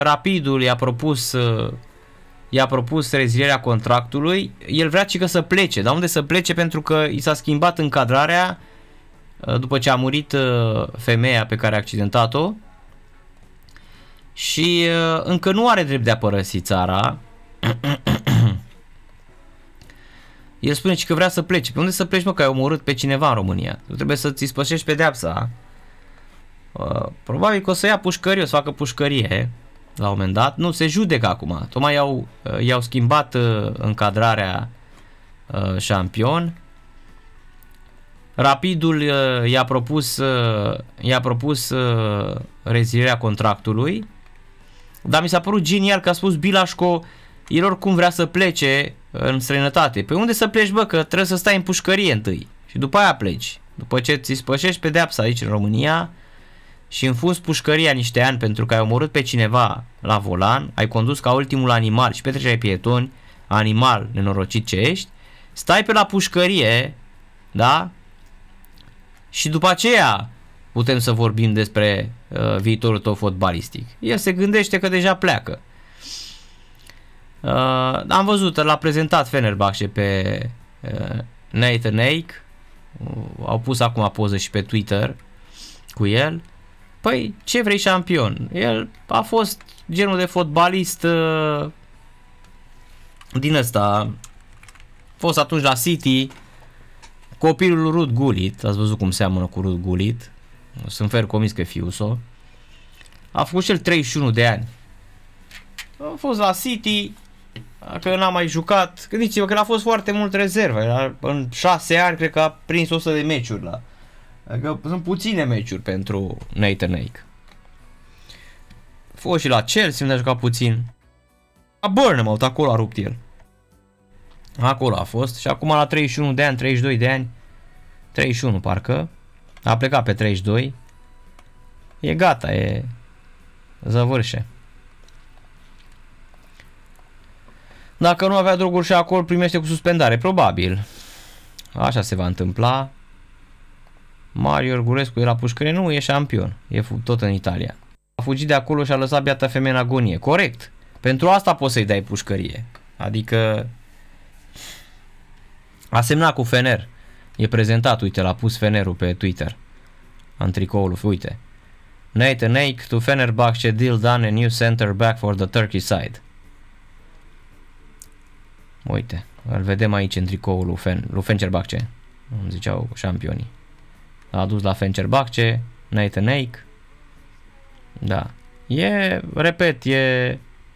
Rapidul i-a propus rezilierea contractului, el vrea cică să plece, dar unde să plece pentru că i s-a schimbat încadrarea după ce a murit femeia pe care a accidentat-o și încă nu are drept de a părăsi țara. El spune că vrea să plece. Pe unde să pleci, mă, că ai omorât pe cineva în România? Tu trebuie să-ți spășești pedeapsa. Probabil că o să ia pușcărie, o să facă pușcărie la un moment dat. Nu, se judecă acum. Tocmai i-au schimbat încadrarea șampion. Rapidul i-a propus rezilierea contractului. Dar mi s-a părut genial că a spus Bilașco, el oricum vrea să plece în străinătate. Pe unde să pleci, bă? Că trebuie să stai în pușcărie întâi. Și după aia pleci. După ce ți spășești pedeapsa aici în România și înfunzi pușcăria niște ani pentru că ai omorât pe cineva la volan, ai condus ca ultimul animal și petreceai pietoni, animal nenorocit ce ești, stai pe la pușcărie, da? Și după aceea putem să vorbim despre viitorul tău fotbalistic. El se gândește că deja pleacă. Am văzut, l-a prezentat Fenerbahce pe Nathan Ake. Au pus acum poză și pe Twitter cu el. Păi, ce vrei, șampion? El a fost genul de fotbalist din ăsta. A fost atunci la City, copilul lui Ruud Gullit. Ați văzut cum seamănă cu Ruud Gullit. Sunt fer convins că e fiul. A făcut și el 31 de ani. A fost la City, că n-a mai jucat. Gândiți-vă că a fost foarte mult rezervă. În 6 ani cred că a prins 100 de meciuri la. Adică sunt puține meciuri pentru Nathan Ake. A fost și la Chelsea unde a jucat puțin. La Bournemouth, acolo a rupt el. Acolo a fost și acum la 31 de ani, 32 de ani, 31 parcă, a plecat pe 32. E gata, e zăvârșe. Dacă nu avea droguri și acolo, primește cu suspendare, probabil. Așa se va întâmpla. Mario Orgulescu era pușcărie, nu, e șampion, e tot în Italia. A fugit de acolo și a lăsat biata femeie în agonie, corect. Pentru asta poți să-i dai pușcărie. Adică a semnat cu Fener. E prezentat, uite, l-a pus Fenerul pe Twitter. În tricoul, uite. Nathan Ake to Fenerbahce deal done, a new center back for the Turkey side. Uite, îl vedem aici în tricoul lui Fenerbahce. Îmi ziceau șampionii. L-a adus la Fenerbahce, Nathan Ake. Da. E, repet, e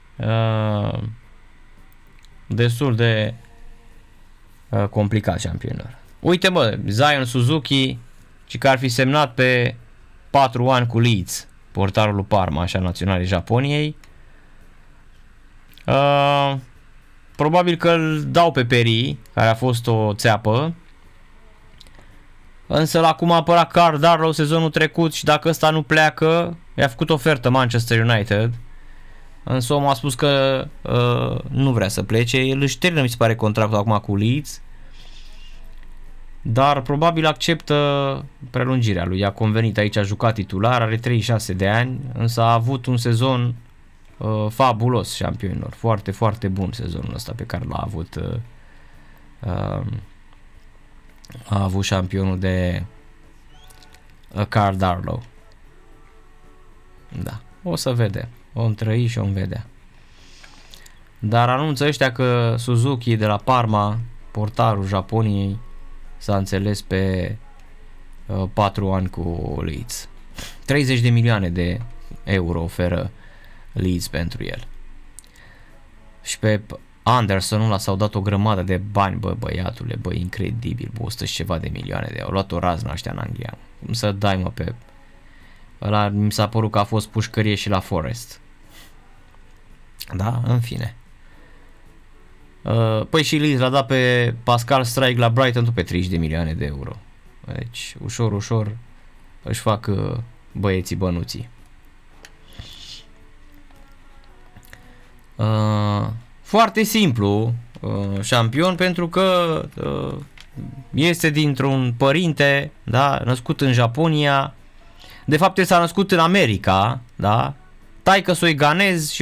destul de complicat șampionilor. Uite, mă, Zion Suzuki, ci că ar fi semnat pe 4 ani cu Leeds, portarul lui Parma, așa, naționalii Japoniei. Probabil că îl dau pe Peri, care a fost o țeapă. Însă la cum a apărat Karl Darlow sezonul trecut și dacă ăsta nu pleacă, i-a făcut ofertă Manchester United. Însă omul a spus că nu vrea să plece. El își termină, mi se pare, contractul acum cu Leeds. Dar probabil acceptă prelungirea lui. I-a convenit aici, a jucat titular, are 36 de ani, însă a avut un sezon fabulos șampionilor. Foarte, foarte bun sezonul ăsta pe care l-a avut. A avut șampionul de Karl Darlow. Da, o să vedem. O trăi și o vedea. Dar anunță ăștia că Suzuki de la Parma, portarul Japoniei, s-a înțeles pe 4 ani cu Leeds. 30 de milioane de euro oferă Leeds pentru el. Și pe Anderson ăla s-au dat o grămadă de bani, bă, băiatule, bă, incredibil, bă, 100 și ceva de milioane de euro. Au luat o raznă ăștia în Anglia. Cum să dai, mă, pe ăla, mi s-a părut că a fost pușcărie și la Forest. Da, în fine. Păi și Leeds l-a dat pe Pascal Struijk la Brighton tot pe 30 de milioane de euro. Deci, ușor, ușor își fac băieții bănuții. Foarte simplu, șampion, pentru că este dintr-un părinte, da, născut în Japonia. De fapt, el s-a născut în America, da? Taică-s-o e ganez și